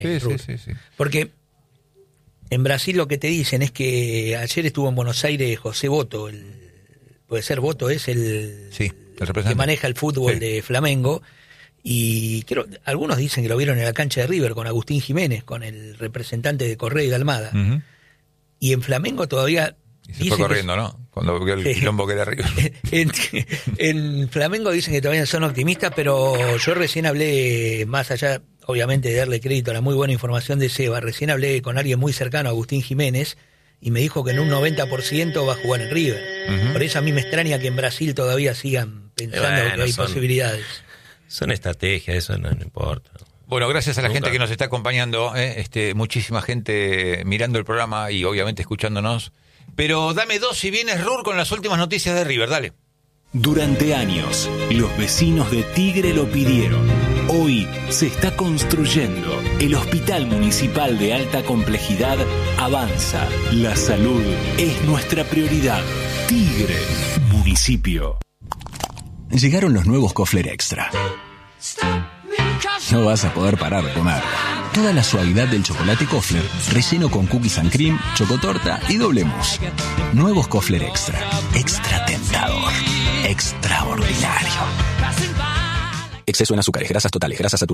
Sí. Porque en Brasil lo que te dicen es que ayer estuvo en Buenos Aires José Boto, puede ser Boto, es el representante que maneja el fútbol de Flamengo, y algunos dicen que lo vieron en la cancha de River con Agustín Jiménez, con el representante de Correa y de Almada. Uh-huh. Y en Flamengo todavía... Y se fue corriendo, ¿no? Cuando vio el quilombo que era River. En Flamengo dicen que todavía son optimistas, pero yo recién hablé, más allá, obviamente, de darle crédito a la muy buena información de Seba, recién hablé con alguien muy cercano, Agustín Jiménez, y me dijo que en un 90% va a jugar en River. Uh-huh. Por eso a mí me extraña que en Brasil todavía sigan pensando que hay posibilidades. Son estrategias, eso no importa. Bueno, gracias a la gente que nos está acompañando, muchísima gente mirando el programa y obviamente escuchándonos. Pero dame dos si vienes, Rur, con las últimas noticias de River, dale. Durante años, los vecinos de Tigre lo pidieron. Hoy se está construyendo. El Hospital Municipal de Alta Complejidad avanza. La salud es nuestra prioridad. Tigre, municipio. Llegaron los nuevos Kofler Extra. No vas a poder parar de comer. Toda la suavidad del chocolate Kofler, relleno con cookies and cream, chocotorta y doble mousse. Nuevos Kofler Extra. Extra tentador. Extraordinario. Exceso en azúcares, grasas totales, grasas saturadas.